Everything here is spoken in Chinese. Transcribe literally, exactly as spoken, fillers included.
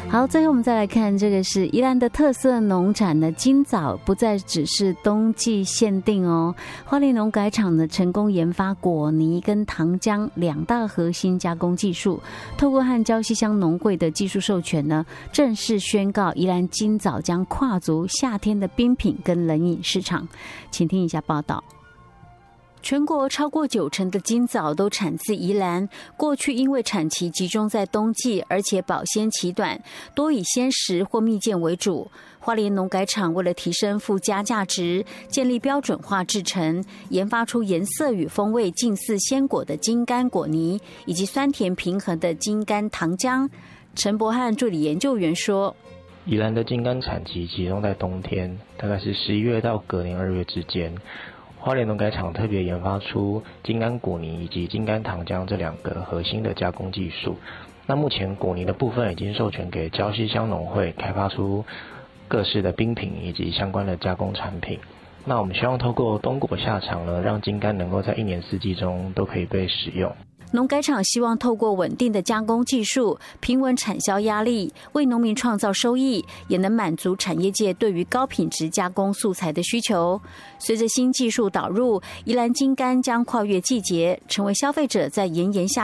好，最后我们再来看这个是宜兰的特色农产呢，今早不再只是冬季限定哦。花莲农改场呢成功研发果泥跟糖浆两大核心加工技术，透过和礁溪乡农会的技术授权呢，正式宣告宜兰今早将跨足夏天的冰品跟冷饮市场。请听一下报道。全国超过九成的金枣都产自宜兰，过去因为产期集中在冬季，而且保鲜期短，多以鲜食或蜜饯为主。花莲农改场为了提升附加价值，建立标准化制程，研发出颜色与风味近似鲜果的金柑果泥，以及酸甜平衡的金柑糖浆。陈柏翰助理研究员说， 宜兰的金柑产期集中在冬天，大概是十一月到隔年二月之间。花莲农改场特别研发出金柑果泥以及金柑糖浆这两个核心的加工技术。那目前果泥的部分已经授权给礁溪乡农会，开发出各式的冰品以及相关的加工产品。那我们希望透过冬果夏场呢，让金柑能够在一年四季中都可以被使用。 农改场希望透过稳定的加工技术，平稳产销压力，为农民创造收益，也能满足产业界对于高品质加工素材的需求。随着新技术导入，宜兰金柑将跨越季节，成为消费者在炎炎夏